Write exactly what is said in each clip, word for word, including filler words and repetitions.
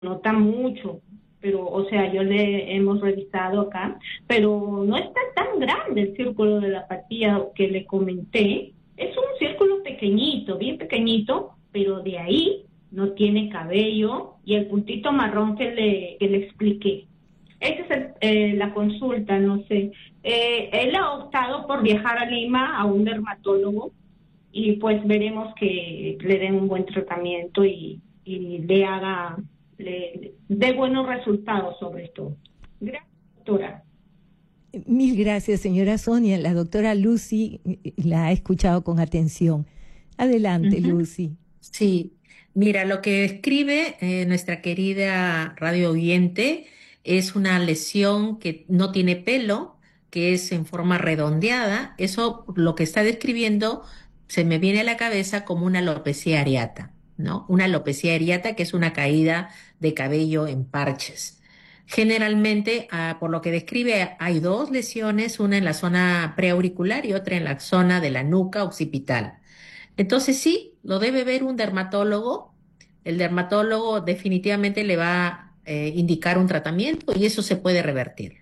nota mucho, pero, o sea, yo le hemos revisado acá, pero no está tan grande el círculo de la apatía que le comenté. Es un círculo pequeñito, bien pequeñito, pero de ahí no tiene cabello y el puntito marrón que le, que le expliqué. Esa es el, eh, la consulta, no sé. Eh, él ha optado por viajar a Lima a un dermatólogo y pues veremos que le den un buen tratamiento y, y le haga, le dé buenos resultados sobre esto. Gracias, doctora. Mil gracias, señora Sonia. La doctora Lucy la ha escuchado con atención. Adelante, Ujú. Lucy. Sí, mira, lo que escribe eh, nuestra querida radio oyente es una lesión que no tiene pelo, que es en forma redondeada. Eso, lo que está describiendo, se me viene a la cabeza como una alopecia areata, ¿no? Una alopecia areata que es una caída de cabello en parches. Generalmente, ah, por lo que describe, hay dos lesiones, una en la zona preauricular y otra en la zona de la nuca occipital. Entonces sí, lo debe ver un dermatólogo. El dermatólogo definitivamente le va a eh, indicar un tratamiento y eso se puede revertir.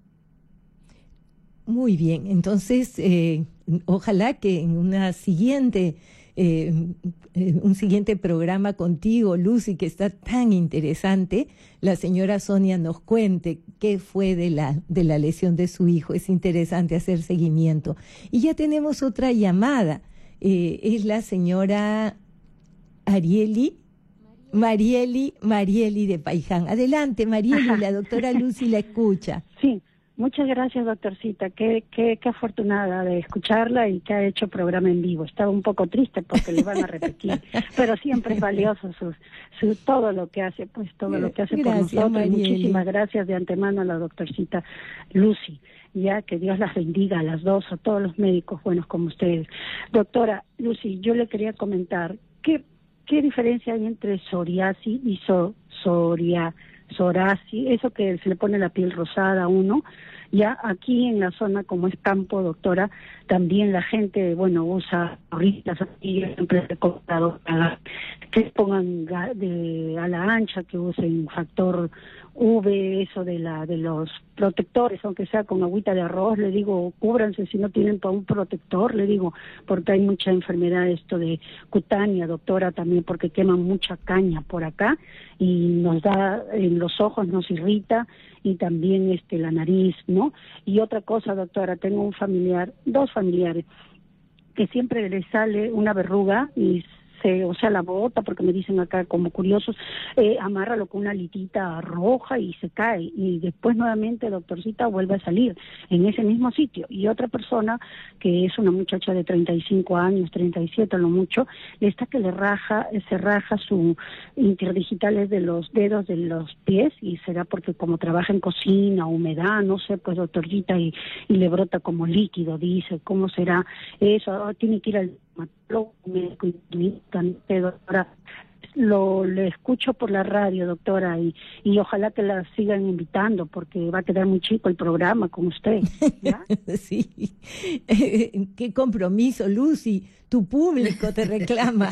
Muy bien, entonces eh, ojalá que en una siguiente, eh, eh, un siguiente programa contigo, Lucy, que está tan interesante, la señora Sonia nos cuente qué fue de la, de la lesión de su hijo. Es interesante hacer seguimiento. Y ya tenemos otra llamada. Eh, es la señora Arieli, Marieli, Marieli de Paiján. Adelante, Marieli, Ajá. la doctora Lucy la escucha. Sí, muchas gracias, doctorcita. Qué, qué, qué afortunada de escucharla y que ha hecho programa en vivo. Estaba un poco triste porque le van a repetir, pero siempre es valioso su, su, todo lo que hace, pues todo lo que hace por Gracias, nosotros. Marieli. Muchísimas gracias de antemano a la doctorcita Lucy. Ya que Dios las bendiga a las dos, a todos los médicos buenos como ustedes. Doctora Lucy, yo le quería comentar, ¿qué, qué diferencia hay entre psoriasis y so, psoria, psoriasis? Eso que se le pone la piel rosada a uno. Ya aquí en la zona, como es campo, doctora, también la gente, bueno, usa gorritas, y yo siempre he recomendado que pongan de ala ancha, que usen factor V, eso de la de los protectores, aunque sea con agüita de arroz, le digo, cúbranse si no tienen para un protector, le digo, porque hay mucha enfermedad esto de cutánea, doctora, también porque queman mucha caña por acá y nos da, en los ojos nos irrita y también este la nariz, ¿no? Y otra cosa, doctora, tengo un familiar, dos familiares, que siempre le sale una verruga y se, o sea, la bota, porque me dicen acá como curiosos, eh, amárralo con una litita roja y se cae, y después nuevamente, doctorcita, vuelve a salir en ese mismo sitio. Y otra persona, que es una muchacha de treinta y cinco años, treinta y siete a lo mucho, está que le raja, se raja su interdigitales de los dedos de los pies, y será porque como trabaja en cocina, humedad, no sé, pues doctorcita, y, y le brota como líquido, dice, ¿cómo será eso? Ah, tiene que ir al dermatólogo, médico internista, doctora. Lo le escucho por la radio, doctora, y, y ojalá que la sigan invitando porque va a quedar muy chico el programa con usted, ¿ya? Sí, qué compromiso, Lucy, tu público te reclama.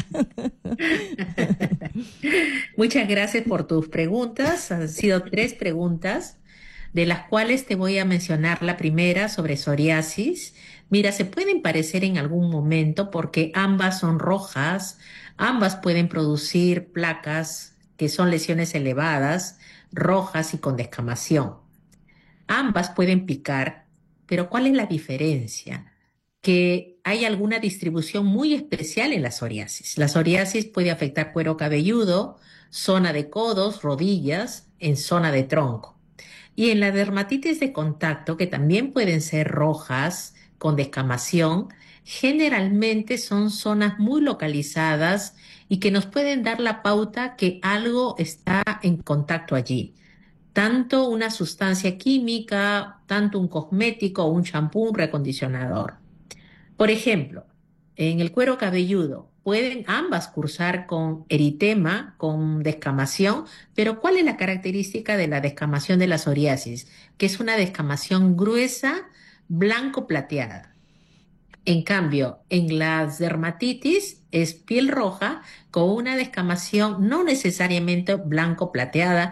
Muchas gracias por tus preguntas. Han sido tres preguntas, de las cuales te voy a mencionar la primera sobre psoriasis. Mira, se pueden parecer en algún momento porque ambas son rojas, ambas pueden producir placas que son lesiones elevadas, rojas y con descamación. Ambas pueden picar, pero ¿cuál es la diferencia? Que hay alguna distribución muy especial en la psoriasis. La psoriasis puede afectar cuero cabelludo, zona de codos, rodillas, en zona de tronco. Y en la dermatitis de contacto, que también pueden ser rojas, con descamación, generalmente son zonas muy localizadas y que nos pueden dar la pauta que algo está en contacto allí. Tanto una sustancia química, tanto un cosmético, un champú, un reacondicionador. Por ejemplo, en el cuero cabelludo pueden ambas cursar con eritema, con descamación, pero ¿cuál es la característica de la descamación de la psoriasis? Que es una descamación gruesa, blanco plateada. En cambio, en las dermatitis es piel roja con una descamación no necesariamente blanco plateada,